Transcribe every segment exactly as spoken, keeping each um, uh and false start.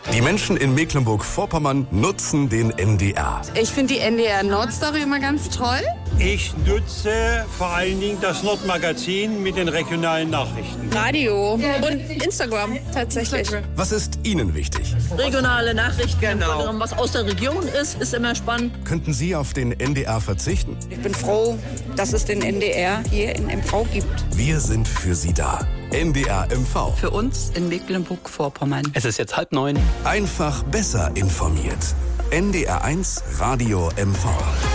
Die Menschen in Mecklenburg-Vorpommern nutzen den N D R. Ich finde die N D R Nordstory immer ganz toll. Ich nutze vor allen Dingen das Nordmagazin mit den regionalen Nachrichten. Radio und Instagram tatsächlich. Was ist Ihnen wichtig? Regionale Nachrichten, genau. Was aus der Region ist, ist immer spannend. Könnten Sie auf den N D R verzichten? Ich bin froh, dass es den N D R hier in M V gibt. Wir sind für Sie da. N D R M V. Für uns in Mecklenburg-Vorpommern. Es ist jetzt halb neun. Einfach besser informiert. N D R eins Radio M V.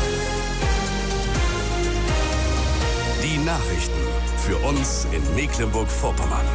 Die Nachrichten für uns in Mecklenburg-Vorpommern.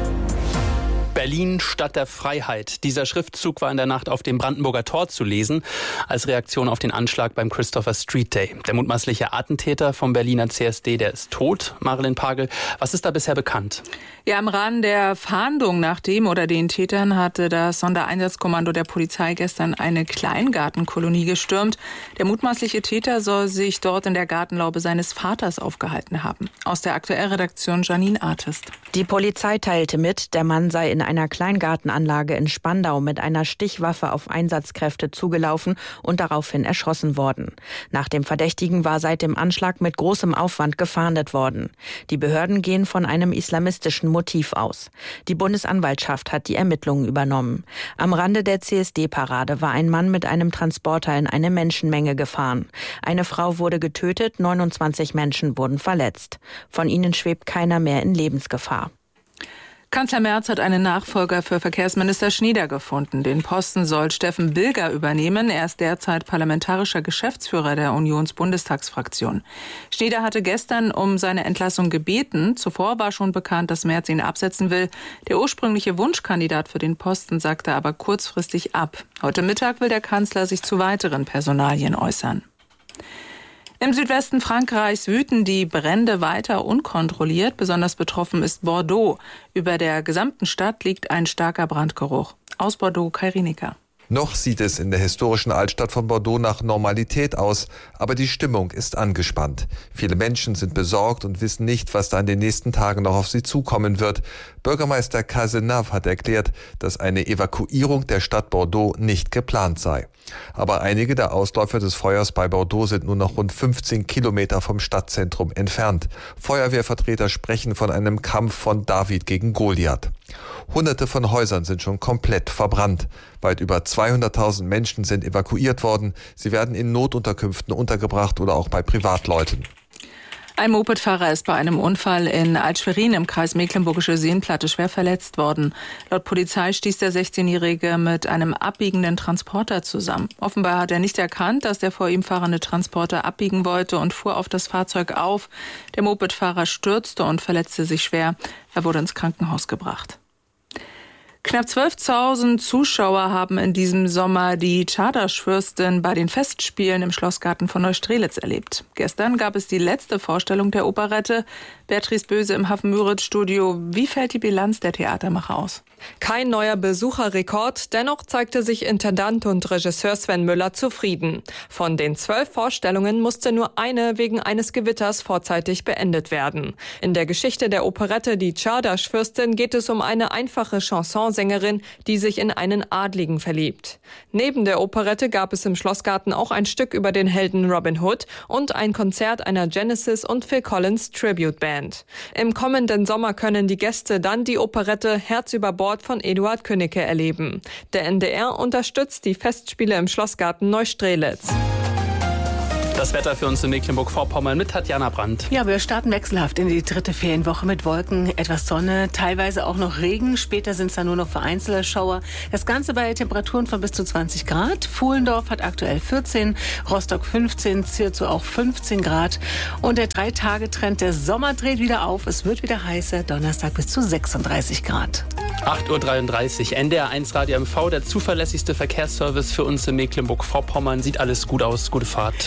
Berlin, Stadt der Freiheit. Dieser Schriftzug war in der Nacht auf dem Brandenburger Tor zu lesen, als Reaktion auf den Anschlag beim Christopher Street Day. Der mutmaßliche Attentäter vom Berliner C S D, der ist tot. Marilyn Pagel, was ist da bisher bekannt? Ja, im Rahmen der Fahndung nach dem oder den Tätern hatte das Sondereinsatzkommando der Polizei gestern eine Kleingartenkolonie gestürmt. Der mutmaßliche Täter soll sich dort in der Gartenlaube seines Vaters aufgehalten haben. Aus der Aktuellredaktion Janine Artist. Die Polizei teilte mit, der Mann sei in einer Kleingartenanlage in Spandau mit einer Stichwaffe auf Einsatzkräfte zugelaufen und daraufhin erschossen worden. Nach dem Verdächtigen war seit dem Anschlag mit großem Aufwand gefahndet worden. Die Behörden gehen von einem islamistischen Motiv aus. Die Bundesanwaltschaft hat die Ermittlungen übernommen. Am Rande der C S D-Parade war ein Mann mit einem Transporter in eine Menschenmenge gefahren. Eine Frau wurde getötet, neunundzwanzig Menschen wurden verletzt. Von ihnen schwebt keiner mehr in Lebensgefahr. Kanzler Merz hat einen Nachfolger für Verkehrsminister Schneider gefunden. Den Posten soll Steffen Bilger übernehmen. Er ist derzeit parlamentarischer Geschäftsführer der Unions-Bundestagsfraktion. Schneider hatte gestern um seine Entlassung gebeten. Zuvor war schon bekannt, dass Merz ihn absetzen will. Der ursprüngliche Wunschkandidat für den Posten sagte aber kurzfristig ab. Heute Mittag will der Kanzler sich zu weiteren Personalien äußern. Im Südwesten Frankreichs wüten die Brände weiter unkontrolliert. Besonders betroffen ist Bordeaux. Über der gesamten Stadt liegt ein starker Brandgeruch. Aus Bordeaux, Kai Rienecker. Noch sieht es in der historischen Altstadt von Bordeaux nach Normalität aus, aber die Stimmung ist angespannt. Viele Menschen sind besorgt und wissen nicht, was da in den nächsten Tagen noch auf sie zukommen wird. Bürgermeister Cazenave hat erklärt, dass eine Evakuierung der Stadt Bordeaux nicht geplant sei. Aber einige der Ausläufer des Feuers bei Bordeaux sind nur noch rund fünfzehn Kilometer vom Stadtzentrum entfernt. Feuerwehrvertreter sprechen von einem Kampf von David gegen Goliath. Hunderte von Häusern sind schon komplett verbrannt. Weit über zweihunderttausend Menschen sind evakuiert worden. Sie werden in Notunterkünften untergebracht oder auch bei Privatleuten. Ein Mopedfahrer ist bei einem Unfall in Alt-Schwerin im Kreis Mecklenburgische Seenplatte schwer verletzt worden. Laut Polizei stieß der sechzehnjährige mit einem abbiegenden Transporter zusammen. Offenbar hat er nicht erkannt, dass der vor ihm fahrende Transporter abbiegen wollte und fuhr auf das Fahrzeug auf. Der Mopedfahrer stürzte und verletzte sich schwer. Er wurde ins Krankenhaus gebracht. Knapp zwölftausend Zuschauer haben in diesem Sommer die Czardas-Fürstin bei den Festspielen im Schlossgarten von Neustrelitz erlebt. Gestern gab es die letzte Vorstellung der Operette. Beatrice Böse im Hafen-Müritz-Studio. Wie fällt die Bilanz der Theatermacher aus? Kein neuer Besucherrekord, dennoch zeigte sich Intendant und Regisseur Sven Müller zufrieden. Von den zwölf Vorstellungen musste nur eine wegen eines Gewitters vorzeitig beendet werden. In der Geschichte der Operette Die Czardas-Fürstin geht es um eine einfache Chansonsängerin, die sich in einen Adligen verliebt. Neben der Operette gab es im Schlossgarten auch ein Stück über den Helden Robin Hood und ein Konzert einer Genesis und Phil Collins Tribute Band. Im kommenden Sommer können die Gäste dann die Operette Herz über Bord von Eduard Könnecke erleben. Der N D R unterstützt die Festspiele im Schlossgarten Neustrelitz. Das Wetter für uns in Mecklenburg-Vorpommern mit Tatjana Brandt. Ja, wir starten wechselhaft in die dritte Ferienwoche mit Wolken, etwas Sonne, teilweise auch noch Regen. Später sind es dann nur noch vereinzelte Schauer. Das Ganze bei Temperaturen von bis zu zwanzig Grad. Fuhlendorf hat aktuell vierzehn, Rostock fünfzehn, Zirzow auch fünfzehn Grad. Und der Drei-Tage-Trend, der Sommer dreht wieder auf. Es wird wieder heißer, Donnerstag bis zu sechsunddreißig Grad. acht Uhr dreiunddreißig, N D R eins Radio M V, der zuverlässigste Verkehrsservice für uns in Mecklenburg-Vorpommern. Sieht alles gut aus, gute Fahrt. Geblitzt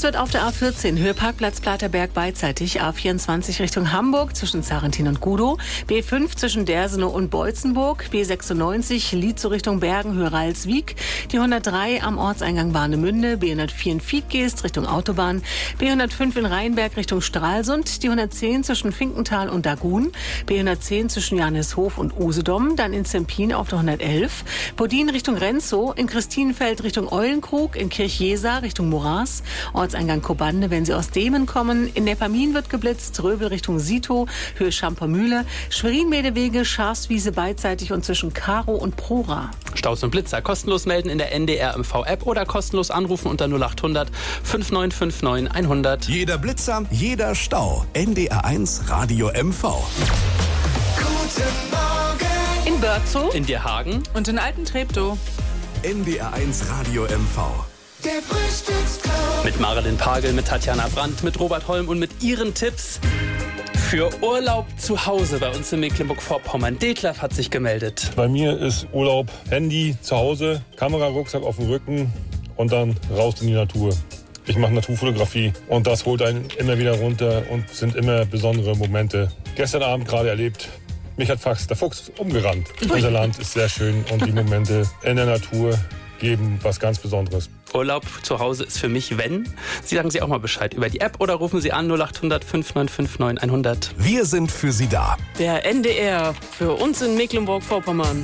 Gestoppt wird auf der A vierzehn, Höhe Parkplatz Platerberg beidseitig, A vierundzwanzig Richtung Hamburg zwischen Zarentin und Gudow, B fünf zwischen Dersenow und Beutzenburg, B sechsundneunzig Lietzow Richtung Bergen, Höhe Ralswiek, die hundertdrei am Ortseingang Warnemünde, B hundertvier in Viehgeest Richtung Autobahn, B hundertfünf in Rheinberg Richtung Stralsund, die hundertzehn zwischen Finkenthal und Dagun, B hundertzehn zwischen Johanneshof und Usedom, dann in Zempin auf der hundertelf, Bodin Richtung Renzow, in Christinenfeld Richtung Eulenkrug, in Kirchjesa Richtung Moraß, Ortseingang Kobande, wenn Sie aus Demen kommen, in Neppermin wird geblitzt, Röbel Richtung Sito, Höhe Schampermühle, Schwerin-Medewege, Schafswiese beidseitig und zwischen Karo und Prora. Staus und Blitzer kostenlos melden in der N D R M V-App oder kostenlos anrufen unter null achthundert fünfundneunzig fünfundneunzig hundert. Jeder Blitzer, jeder Stau. N D R eins Radio M V. Guten Morgen. In Börzow, in Dierhagen und in Altentreptow. N D R eins Radio M V. Der Frühstücksclub. Mit Marilyn Pagel, mit Tatjana Brandt, mit Robert Holm und mit Ihren Tipps für Urlaub zu Hause bei uns in Mecklenburg-Vorpommern. Detlef hat sich gemeldet. Bei mir ist Urlaub Handy zu Hause, Kamerarucksack auf dem Rücken und dann raus in die Natur. Ich mache Naturfotografie und das holt einen immer wieder runter und sind immer besondere Momente. Gestern Abend gerade erlebt, mich hat fast der Fuchs umgerannt. Unser Land ist sehr schön und die Momente in der Natur geben was ganz Besonderes. Urlaub zu Hause ist für mich, wenn. Sie sagen Sie auch mal Bescheid über die App oder rufen Sie an null achthundert fünfundneunzig fünfundneunzig hundert. Wir sind für Sie da. Der N D R für uns in Mecklenburg-Vorpommern.